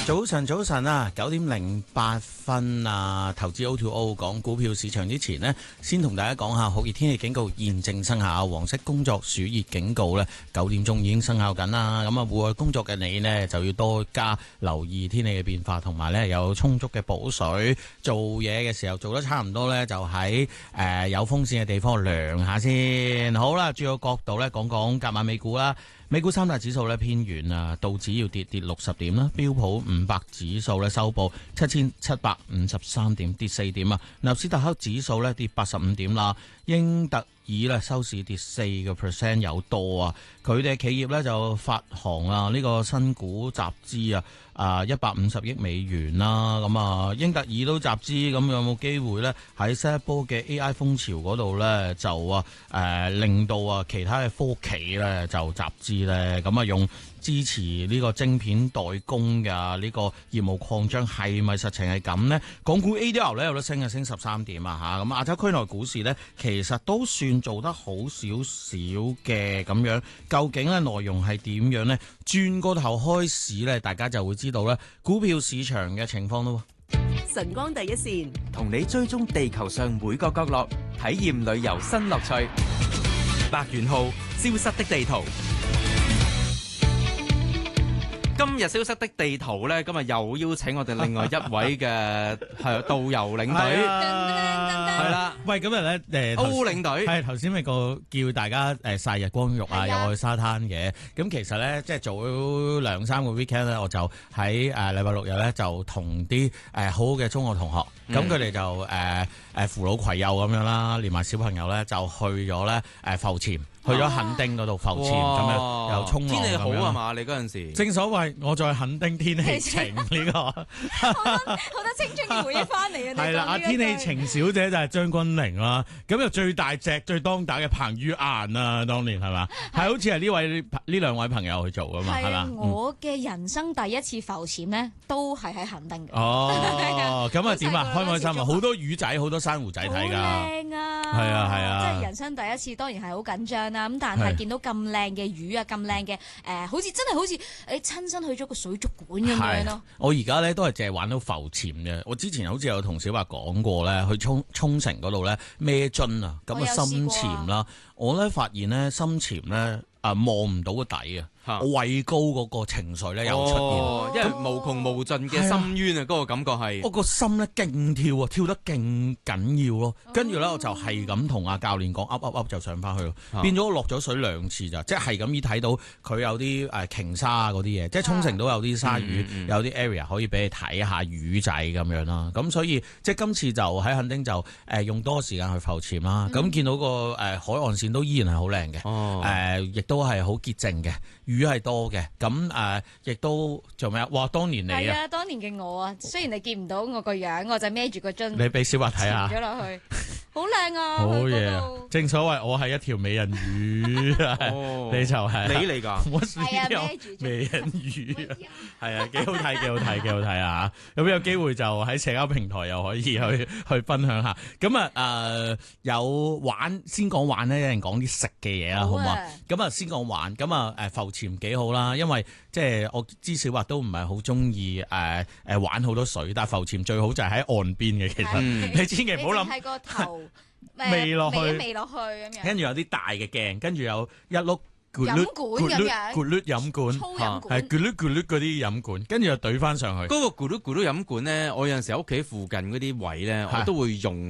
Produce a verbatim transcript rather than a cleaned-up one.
早晨，早晨啊，九點零八分啊，投資 O to O 講股票市場之前呢，先同大家講下酷熱天氣警告現正生效，黃色工作暑熱警告呢，九點鐘已經生效緊啦。咁啊，戶外工作嘅你呢，就要多加留意天氣嘅變化，同埋呢有充足嘅補水。做嘢嘅時候做得差唔多呢，就喺誒、呃、有風扇嘅地方涼下先。好啦，轉個角度呢，講講隔晚美股啦。美股三大指數咧偏軟啊，道指要跌跌六十點啦，標普五百指數咧收報七千七百五十三點，跌四點啊。納斯達克指數咧跌八十五點啦，英特爾咧收市跌四個 percent 有多啊。佢哋企業咧就發行啊呢個新股集資啊，啊一百五十億美元啦。咁啊，英特爾都集資，咁有冇機會咧喺新一波嘅 A I 風潮嗰度咧就啊誒、呃、令到啊其他嘅科企咧就集資咧，咁啊用支持呢個晶片代工嘅呢個業務擴張，係咪實情係咁呢？港股 A D R 咧有得升啊，升十三點啊嚇。咁亞洲區內股市呢，其實都算做得好少少嘅咁樣。究竟咧內容係點樣呢？轉個頭開始呢，大家就會知道咧股票市場嘅情況咯。 晨光第一線， 同你追蹤地球上每個角落，體驗旅遊新樂趣。百元號消失的地圖。今日消失的地圖咧，今日又邀請我哋另外一位嘅係導遊領隊，係啦。 喂，今日咧誒歐領隊係頭先咪個叫大家誒曬日光浴啊，又去沙灘嘅。咁其實咧，即係做咗兩三個 weekend 咧，我就喺誒禮拜六日咧就同啲誒好好嘅中學同學，咁佢哋就誒誒扶老攜幼咁樣啦，連埋小朋友咧就去咗咧誒浮潛。去咗墾丁嗰度浮潛咁樣，又衝浪。天氣好啊嘛？你嗰陣時正所謂我在墾丁天氣晴呢個， 好多好多青春嘅回憶翻嚟啊！ 係啦，啊天氣晴小姐就係張君玲啦，咁又最大隻最當打嘅彭于晏啊，當年係嘛？係好似係呢位呢兩位朋友去做噶嘛？係嘛？ 我嘅人生第一次浮潛咧，都係喺墾丁嘅。 哦，咁啊點啊？開唔開心啊？好多魚仔，好多珊瑚仔睇㗎。 靚啊！ 係啊係啊！ 即係人生第一次，當然係好緊張啦。咁但係見到咁靚嘅魚啊，咁靚嘅誒，好似真係好似誒親身去咗個水族館咁樣咯。 我而家咧都係淨係玩到浮潛嘅。我之前好似有同小白講過咧，去沖沖繩嗰度咧孭樽啊，咁啊深潛啦。我咧發現咧深潛咧啊望唔到個底啊。我畏高嗰個情緒咧又出現， 哦、因為無窮無盡嘅深淵啊，嗰個感覺係我個心咧勁跳啊，跳得勁緊要咯。跟住咧我就係咁同阿教練講，噏噏噏就上翻去咯。哦、變咗我落咗水兩次咋，即係咁依睇到佢有啲誒鯨鯊啊嗰啲嘢，即係沖繩都有啲鯊魚，嗯嗯、有啲 area 可以俾你睇下魚仔咁樣啦。咁所以即係今次就喺墾丁就誒用多時間去浮潛啦。咁、嗯、見到個誒海岸線都依然係好靚嘅，誒亦、哦呃、都係好潔淨嘅。魚係多嘅，咁誒亦都做咩啊？哇！當年你啊， 係啊，當年嘅我啊，雖然你見唔到我個樣，我就孭住個樽， 你俾小白睇下， 潛咗落去，好靚啊！ 好嘢！正所謂我係一條美人魚，你就係你嚟㗎， 我係啊，孭住美人魚，係啊，幾好睇，幾好睇，幾好睇啊！咁有機會就喺社交平台又可以去去分享下。咁啊誒有玩先講玩咧，有人講啲食嘅嘢啦，好唔好啊？咁啊先講玩，咁啊誒浮潛幾好啦，因為即係我知小白都唔係好中意誒誒玩好多水，但係浮潛最好就係喺岸邊嘅。其實、嗯、你千祈唔好諗係個頭未落去， 未落去咁樣。 跟住有啲大嘅鏡，跟住有一碌飲管咁樣， 咕嚕飲管， 粗飲管， 係咕嚕咕嚕嗰啲飲管，跟住又懟翻上去。 嗰個咕嚕咕嚕飲管咧，我有陣時喺屋企附近嗰啲位咧，我都會用。